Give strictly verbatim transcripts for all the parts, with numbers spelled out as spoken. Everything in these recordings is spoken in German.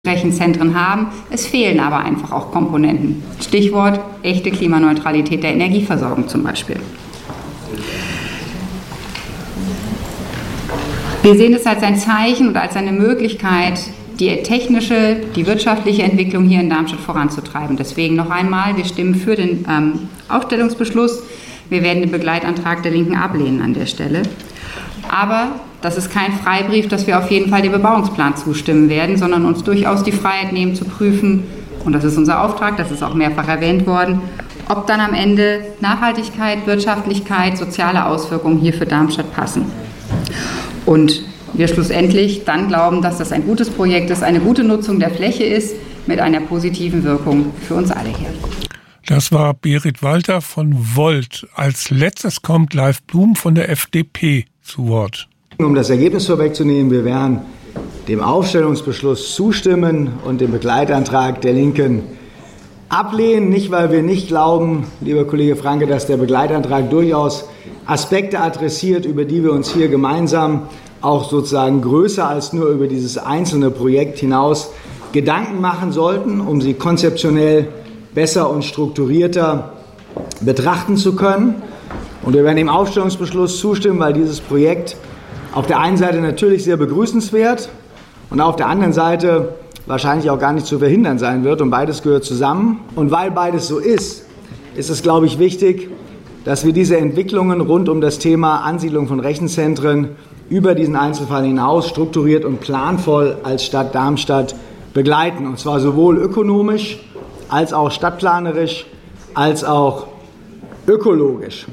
Rechenzentren haben. Es fehlen aber einfach auch Komponenten. Stichwort echte Klimaneutralität der Energieversorgung zum Beispiel. Wir sehen es als ein Zeichen und als eine Möglichkeit, die technische, die wirtschaftliche Entwicklung hier in Darmstadt voranzutreiben. Deswegen noch einmal, wir stimmen für den ähm, Aufstellungsbeschluss. Wir werden den Begleitantrag der Linken ablehnen an der Stelle. Aber das ist kein Freibrief, dass wir auf jeden Fall dem Bebauungsplan zustimmen werden, sondern uns durchaus die Freiheit nehmen zu prüfen, und das ist unser Auftrag, das ist auch mehrfach erwähnt worden, ob dann am Ende Nachhaltigkeit, Wirtschaftlichkeit, soziale Auswirkungen hier für Darmstadt passen. Und wir schlussendlich dann glauben, dass das ein gutes Projekt ist, eine gute Nutzung der Fläche ist, mit einer positiven Wirkung für uns alle hier. Das war Berit Walter von Volt. Als letztes kommt Leif Blum von der F D P zu Wort. Um das Ergebnis vorwegzunehmen, wir werden dem Aufstellungsbeschluss zustimmen und den Begleitantrag der Linken ablehnen. Nicht, weil wir nicht glauben, lieber Kollege Franke, dass der Begleitantrag durchaus Aspekte adressiert, über die wir uns hier gemeinsam auch sozusagen größer als nur über dieses einzelne Projekt hinaus Gedanken machen sollten, um sie konzeptionell besser und strukturierter betrachten zu können. Und wir werden dem Aufstellungsbeschluss zustimmen, weil dieses Projekt auf der einen Seite natürlich sehr begrüßenswert und auf der anderen Seite wahrscheinlich auch gar nicht zu verhindern sein wird. Und beides gehört zusammen. Und weil beides so ist, ist es, glaube ich, wichtig, dass wir diese Entwicklungen rund um das Thema Ansiedlung von Rechenzentren über diesen Einzelfall hinaus strukturiert und planvoll als Stadt Darmstadt begleiten. Und zwar sowohl ökonomisch als auch stadtplanerisch als auch ökologisch.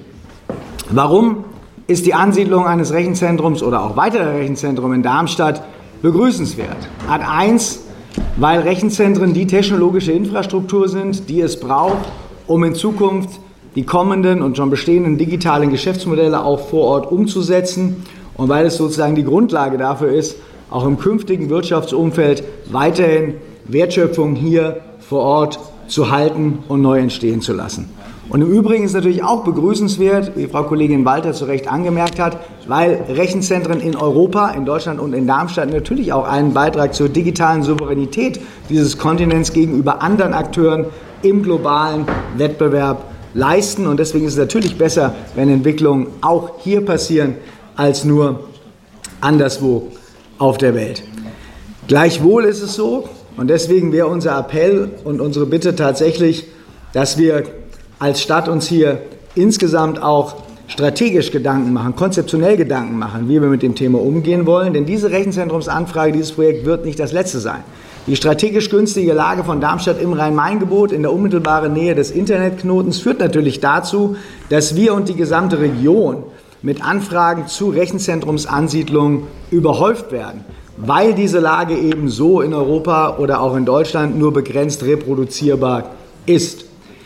Warum ist die Ansiedlung eines Rechenzentrums oder auch weiterer Rechenzentren in Darmstadt begrüßenswert? Ad eins, weil Rechenzentren die technologische Infrastruktur sind, die es braucht, um in Zukunft die kommenden und schon bestehenden digitalen Geschäftsmodelle auch vor Ort umzusetzen und weil es sozusagen die Grundlage dafür ist, auch im künftigen Wirtschaftsumfeld weiterhin Wertschöpfung hier vor Ort zu halten und neu entstehen zu lassen. Und im Übrigen ist natürlich auch begrüßenswert, wie Frau Kollegin Walter zu Recht angemerkt hat, weil Rechenzentren in Europa, in Deutschland und in Darmstadt natürlich auch einen Beitrag zur digitalen Souveränität dieses Kontinents gegenüber anderen Akteuren im globalen Wettbewerb leisten. Und deswegen ist es natürlich besser, wenn Entwicklungen auch hier passieren, als nur anderswo auf der Welt. Gleichwohl ist es so, und deswegen wäre unser Appell und unsere Bitte tatsächlich, dass wir als Stadt uns hier insgesamt auch strategisch Gedanken machen, konzeptionell Gedanken machen, wie wir mit dem Thema umgehen wollen. Denn diese Rechenzentrumsanfrage, dieses Projekt wird nicht das letzte sein. Die strategisch günstige Lage von Darmstadt im Rhein-Main-Gebiet in der unmittelbaren Nähe des Internetknotens führt natürlich dazu, dass wir und die gesamte Region mit Anfragen zu Rechenzentrumsansiedlungen überhäuft werden, weil diese Lage eben so in Europa oder auch in Deutschland nur begrenzt reproduzierbar ist.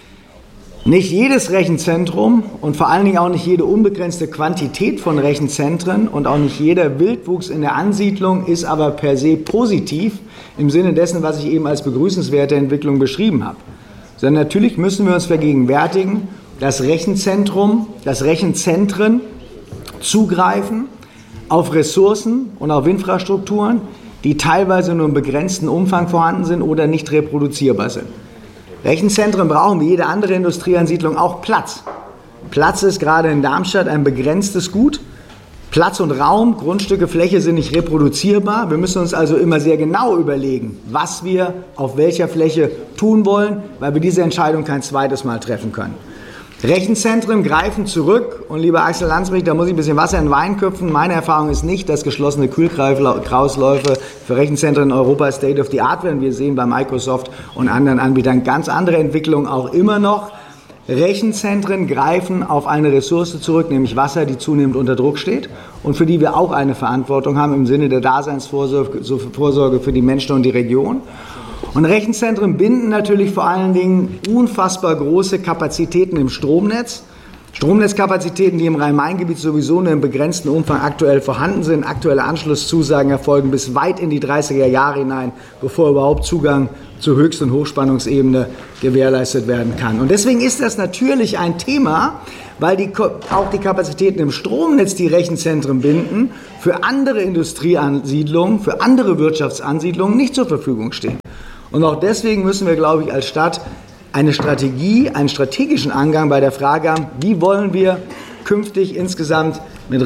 Nicht jedes Rechenzentrum und vor allen Dingen auch nicht jede unbegrenzte Quantität von Rechenzentren und auch nicht jeder Wildwuchs in der Ansiedlung ist aber per se positiv im Sinne dessen, was ich eben als begrüßenswerte Entwicklung beschrieben habe. Sondern natürlich müssen wir uns vergegenwärtigen, dass Rechenzentrum, dass Rechenzentren zugreifen auf Ressourcen und auf Infrastrukturen, die teilweise nur im begrenzten Umfang vorhanden sind oder nicht reproduzierbar sind. Rechenzentren brauchen wie jede andere Industrieansiedlung auch Platz. Platz ist gerade in Darmstadt ein begrenztes Gut. Platz und Raum, Grundstücke, Fläche sind nicht reproduzierbar. Wir müssen uns also immer sehr genau überlegen, was wir auf welcher Fläche tun wollen, weil wir diese Entscheidung kein zweites Mal treffen können. Rechenzentren greifen zurück und lieber Axel Landsberg, da muss ich ein bisschen Wasser in den Wein köpfen. Meine Erfahrung ist nicht, dass geschlossene Kühlkreisläufe für Rechenzentren in Europa State of the Art werden. Wir sehen bei Microsoft und anderen Anbietern ganz andere Entwicklungen auch immer noch. Rechenzentren greifen auf eine Ressource zurück, nämlich Wasser, die zunehmend unter Druck steht und für die wir auch eine Verantwortung haben im Sinne der Daseinsvorsorge für die Menschen und die Region. Und Rechenzentren binden natürlich vor allen Dingen unfassbar große Kapazitäten im Stromnetz, Stromnetzkapazitäten, die im Rhein-Main-Gebiet sowieso nur im begrenzten Umfang aktuell vorhanden sind. Aktuelle Anschlusszusagen erfolgen bis weit in die dreißiger Jahre hinein, bevor überhaupt Zugang zur Höchst- und Hochspannungsebene gewährleistet werden kann. Und deswegen ist das natürlich ein Thema, weil die, auch die Kapazitäten im Stromnetz die Rechenzentren binden, für andere Industrieansiedlungen, für andere Wirtschaftsansiedlungen nicht zur Verfügung stehen. Und auch deswegen müssen wir, glaube ich, als Stadt eine Strategie, einen strategischen Angang bei der Frage haben, wie wollen wir künftig insgesamt mit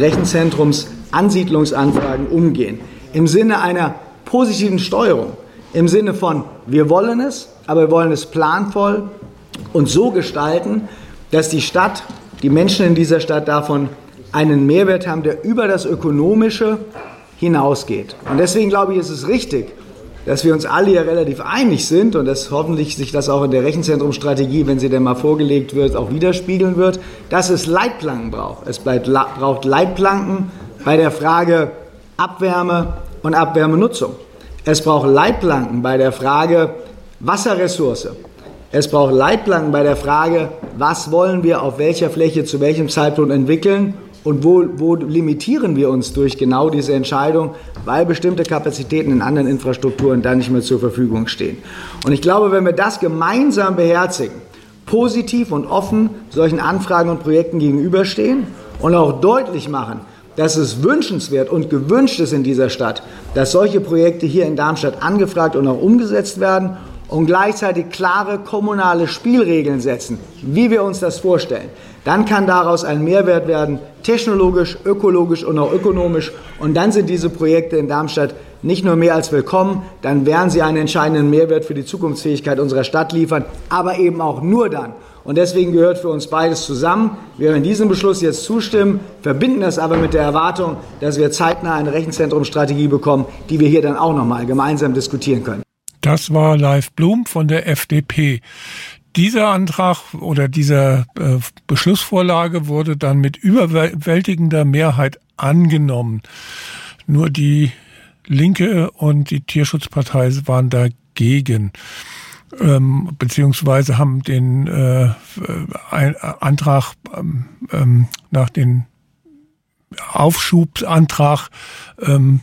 Rechenzentrumsansiedlungsanfragen umgehen. Im Sinne einer positiven Steuerung, im Sinne von, wir wollen es, aber wir wollen es planvoll und so gestalten, dass die Stadt, die Menschen in dieser Stadt davon einen Mehrwert haben, der über das Ökonomische hinausgeht. Und deswegen glaube ich, ist es richtig, dass wir uns alle ja relativ einig sind und dass hoffentlich sich das auch in der Rechenzentrumstrategie, wenn sie denn mal vorgelegt wird, auch widerspiegeln wird, dass es Leitplanken braucht. Es braucht Leitplanken bei der Frage Abwärme und Abwärmenutzung. Es braucht Leitplanken bei der Frage Wasserressource. Es braucht Leitplanken bei der Frage, was wollen wir auf welcher Fläche zu welchem Zeitpunkt entwickeln und wo, wo limitieren wir uns durch genau diese Entscheidung, weil bestimmte Kapazitäten in anderen Infrastrukturen dann nicht mehr zur Verfügung stehen. Und ich glaube, wenn wir das gemeinsam beherzigen, positiv und offen solchen Anfragen und Projekten gegenüberstehen und auch deutlich machen, dass es wünschenswert und gewünscht ist in dieser Stadt, dass solche Projekte hier in Darmstadt angefragt und auch umgesetzt werden und gleichzeitig klare kommunale Spielregeln setzen, wie wir uns das vorstellen, dann kann daraus ein Mehrwert werden, technologisch, ökologisch und auch ökonomisch. Und dann sind diese Projekte in Darmstadt nicht nur mehr als willkommen, dann werden sie einen entscheidenden Mehrwert für die Zukunftsfähigkeit unserer Stadt liefern, aber eben auch nur dann. Und deswegen gehört für uns beides zusammen. Wir werden diesem Beschluss jetzt zustimmen, verbinden das aber mit der Erwartung, dass wir zeitnah eine Rechenzentrumstrategie bekommen, die wir hier dann auch nochmal gemeinsam diskutieren können. Das war Leif Blum von der F D P. Dieser Antrag oder diese äh, Beschlussvorlage wurde dann mit überwältigender Mehrheit angenommen. Nur die Linke und die Tierschutzpartei waren dagegen, ähm, beziehungsweise haben den äh, ein, Antrag ähm, nach dem Aufschubsantrag ähm,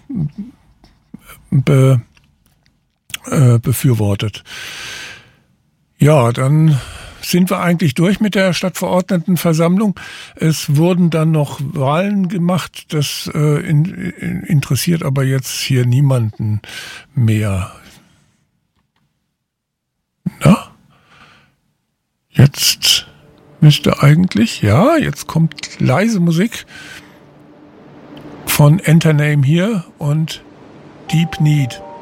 be, äh, befürwortet. Ja, dann sind wir eigentlich durch mit der Stadtverordnetenversammlung. Es wurden dann noch Wahlen gemacht. Das äh, in, in, interessiert aber jetzt hier niemanden mehr. Na? Jetzt müsste eigentlich, ja, jetzt kommt leise Musik von Enter Name hier und Deep Need.